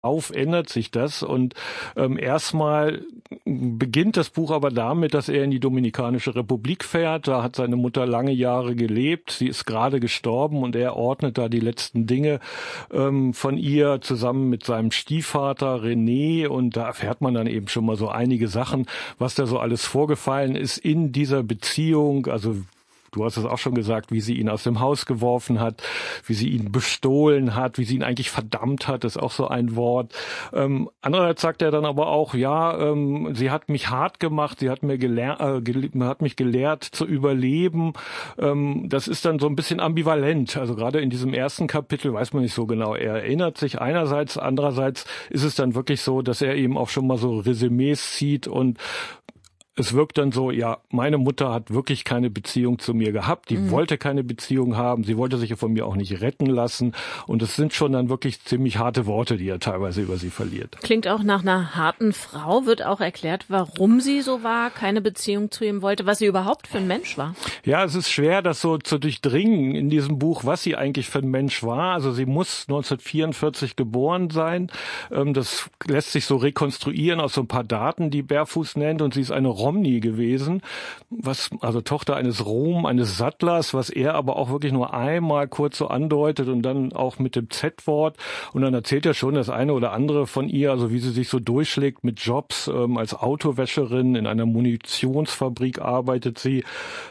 ändert sich das und erstmal beginnt das Buch aber damit, dass er in die Dominikanische Republik fährt. Da hat seine Mutter lange Jahre gelebt. Sie ist gerade gestorben und er ordnet da die letzten Dinge von ihr zusammen mit seinem Stiefvater René und da erfährt man dann eben schon mal so einige Sachen, was da so alles vorgefallen ist in dieser Beziehung. Also du hast es auch schon gesagt, wie sie ihn aus dem Haus geworfen hat, wie sie ihn bestohlen hat, wie sie ihn eigentlich verdammt hat, ist auch so ein Wort. Andererseits sagt er dann aber auch, ja, sie hat mich hart gemacht, sie hat hat mich gelehrt zu überleben. Das ist dann so ein bisschen ambivalent. Also gerade in diesem ersten Kapitel weiß man nicht so genau. Er erinnert sich einerseits, andererseits ist es dann wirklich so, dass er eben auch schon mal so Resümees zieht und es wirkt dann so, ja, meine Mutter hat wirklich keine Beziehung zu mir gehabt, die wollte keine Beziehung haben, sie wollte sich ja von mir auch nicht retten lassen und es sind schon dann wirklich ziemlich harte Worte, die er teilweise über sie verliert. Klingt auch nach einer harten Frau, wird auch erklärt, warum sie so war, keine Beziehung zu ihm wollte, was sie überhaupt für ein Mensch war. Ja, es ist schwer, das so zu durchdringen in diesem Buch, was sie eigentlich für ein Mensch war. Also sie muss 1944 geboren sein, das lässt sich so rekonstruieren aus so ein paar Daten, die Berfuß nennt und sie ist eine Romney gewesen, also Tochter eines eines Sattlers, was er aber auch wirklich nur einmal kurz so andeutet und dann auch mit dem Z-Wort. Und dann erzählt er schon das eine oder andere von ihr, also wie sie sich so durchschlägt mit Jobs. Als Autowäscherin in einer Munitionsfabrik arbeitet sie.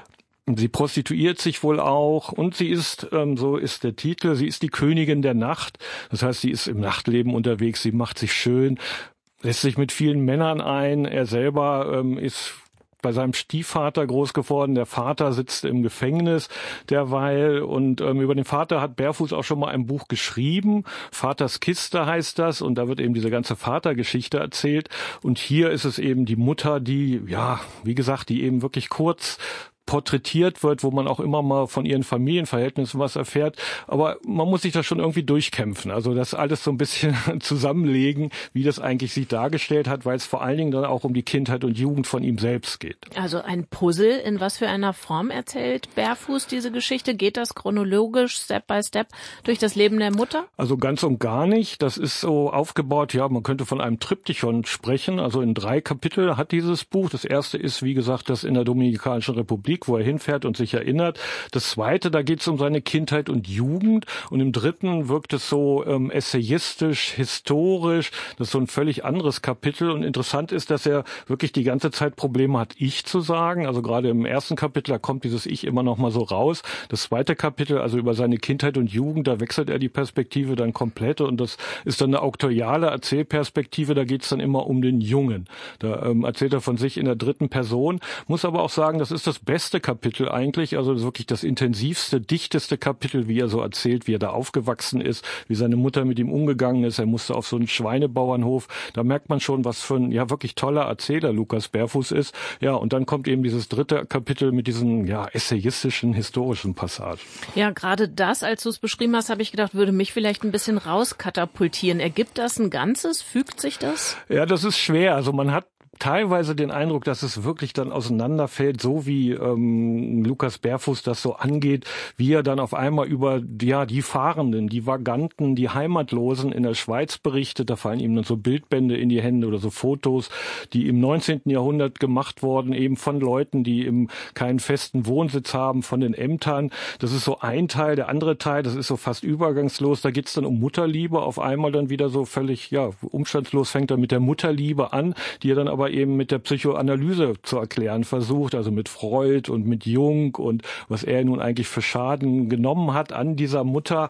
Sie prostituiert sich wohl auch und sie ist, so ist der Titel, sie ist die Königin der Nacht. Das heißt, sie ist im Nachtleben unterwegs, sie macht sich schön, lässt sich mit vielen Männern ein. Er selber ist bei seinem Stiefvater groß geworden. Der Vater sitzt im Gefängnis derweil und über den Vater hat Berfuß auch schon mal ein Buch geschrieben. Vaters Kiste heißt das und da wird eben diese ganze Vatergeschichte erzählt. Und hier ist es eben die Mutter, die, ja, wie gesagt, die eben wirklich kurz porträtiert wird, wo man auch immer mal von ihren Familienverhältnissen was erfährt. Aber man muss sich da schon irgendwie durchkämpfen. Also das alles so ein bisschen zusammenlegen, wie das eigentlich sich dargestellt hat, weil es vor allen Dingen dann auch um die Kindheit und Jugend von ihm selbst geht. Also ein Puzzle, in was für einer Form erzählt Berfuß diese Geschichte? Geht das chronologisch, Step by Step, durch das Leben der Mutter? Also ganz und gar nicht. Das ist so aufgebaut, ja, man könnte von einem Triptychon sprechen. Also in 3 Kapitel hat dieses Buch. Das erste ist, wie gesagt, das in der Dominikanischen Republik, wo er hinfährt und sich erinnert. Das zweite, da geht es um seine Kindheit und Jugend. Und im dritten wirkt es so essayistisch, historisch. Das ist so ein völlig anderes Kapitel. Und interessant ist, dass er wirklich die ganze Zeit Probleme hat, Ich zu sagen. Also gerade im ersten Kapitel, da kommt dieses Ich immer noch mal so raus. Das zweite Kapitel, also über seine Kindheit und Jugend, da wechselt er die Perspektive dann komplett. Und das ist dann eine auktoriale Erzählperspektive. Da geht es dann immer um den Jungen. Da erzählt er von sich in der dritten Person. Muss aber auch sagen, das ist das beste Kapitel eigentlich, also wirklich das intensivste, dichteste Kapitel, wie er so erzählt, wie er da aufgewachsen ist, wie seine Mutter mit ihm umgegangen ist. Er musste auf so einen Schweinebauernhof. Da merkt man schon, was für ein ja wirklich toller Erzähler Lukas Berfuß ist. Ja, und dann kommt eben dieses dritte Kapitel mit diesen ja essayistischen, historischen Passagen. Ja, gerade das, als du es beschrieben hast, habe ich gedacht, würde mich vielleicht ein bisschen rauskatapultieren. Ergibt das ein Ganzes? Fügt sich das? Ja, das ist schwer. Also man hat teilweise den Eindruck, dass es wirklich dann auseinanderfällt, so wie Lukas Berfuß das so angeht, wie er dann auf einmal über ja die Fahrenden, die Vaganten, die Heimatlosen in der Schweiz berichtet. Da fallen ihm dann so Bildbände in die Hände oder so Fotos, die im 19. Jahrhundert gemacht wurden, eben von Leuten, die eben keinen festen Wohnsitz haben, von den Ämtern. Das ist so ein Teil. Der andere Teil, das ist so fast übergangslos. Da geht's dann um Mutterliebe. Auf einmal dann wieder so völlig ja umstandslos fängt er mit der Mutterliebe an, die er dann aber eben mit der Psychoanalyse zu erklären versucht, also mit Freud und mit Jung und was er nun eigentlich für Schaden genommen hat an dieser Mutter.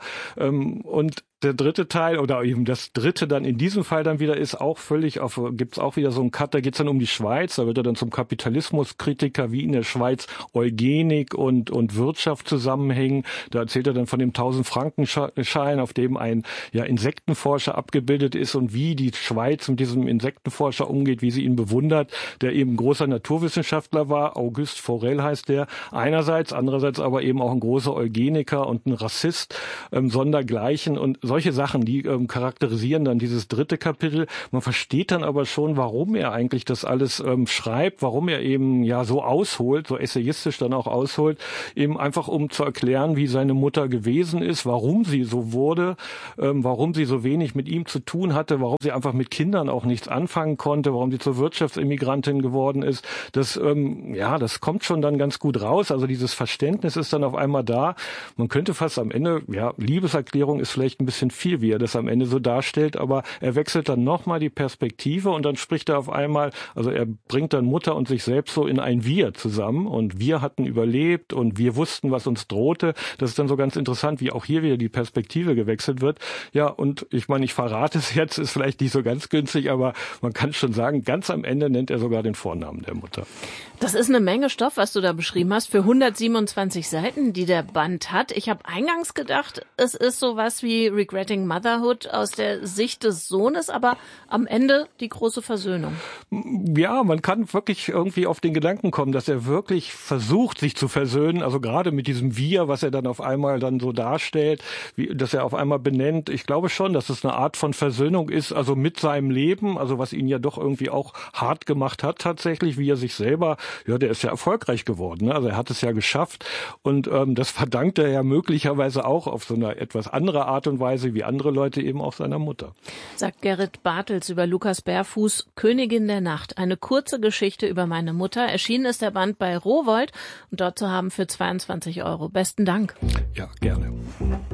Und der dritte Teil oder eben das dritte dann in diesem Fall dann wieder ist auch völlig gibt's auch wieder so einen Cut, da geht's dann um die Schweiz, da wird er dann zum Kapitalismuskritiker, wie in der Schweiz Eugenik und Wirtschaft zusammenhängen. Da erzählt er dann von dem 1000-Franken-Schein, auf dem ein ja Insektenforscher abgebildet ist und wie die Schweiz mit diesem Insektenforscher umgeht, wie sie ihn bewundert, der eben großer Naturwissenschaftler war, Auguste Forel heißt der, einerseits, andererseits aber eben auch ein großer Eugeniker und ein Rassist, sondergleichen und solche Sachen, die charakterisieren dann dieses dritte Kapitel. Man versteht dann aber schon, warum er eigentlich das alles schreibt, warum er eben ja so ausholt, so essayistisch dann auch ausholt, eben einfach um zu erklären, wie seine Mutter gewesen ist, warum sie so wurde, warum sie so wenig mit ihm zu tun hatte, warum sie einfach mit Kindern auch nichts anfangen konnte, warum sie zur Wirtschaftsimmigrantin geworden ist. Das das kommt schon dann ganz gut raus. Also dieses Verständnis ist dann auf einmal da. Man könnte fast am Ende, Liebeserklärung ist vielleicht ein bisschen viel, wie er das am Ende so darstellt, aber er wechselt dann nochmal die Perspektive und dann spricht er auf einmal, also er bringt dann Mutter und sich selbst so in ein Wir zusammen und wir hatten überlebt und wir wussten, was uns drohte. Das ist dann so ganz interessant, wie auch hier wieder die Perspektive gewechselt wird. Ja, und ich meine, ich verrate es jetzt, ist vielleicht nicht so ganz günstig, aber man kann schon sagen, ganz am Ende nennt er sogar den Vornamen der Mutter. Das ist eine Menge Stoff, was du da beschrieben hast, für 127 Seiten, die der Band hat. Ich habe eingangs gedacht, es ist sowas wie Regretting Motherhood aus der Sicht des Sohnes, aber am Ende die große Versöhnung. Ja, man kann wirklich irgendwie auf den Gedanken kommen, dass er wirklich versucht, sich zu versöhnen, also gerade mit diesem Wir, was er dann auf einmal dann so darstellt, dass er auf einmal benennt. Ich glaube schon, dass es eine Art von Versöhnung ist, also mit seinem Leben, also was ihn ja doch irgendwie auch hart gemacht hat tatsächlich, wie er sich selber, der ist ja erfolgreich geworden, ne? Also er hat es ja geschafft und das verdankt er ja möglicherweise auch auf so eine etwas andere Art und Weise, wie andere Leute eben auch seiner Mutter. Sagt Gerrit Bartels über Lukas Berfuß, Königin der Nacht. Eine kurze Geschichte über meine Mutter. Erschienen ist der Band bei Rowohlt und dort zu haben für 22 €. Besten Dank. Ja, gerne.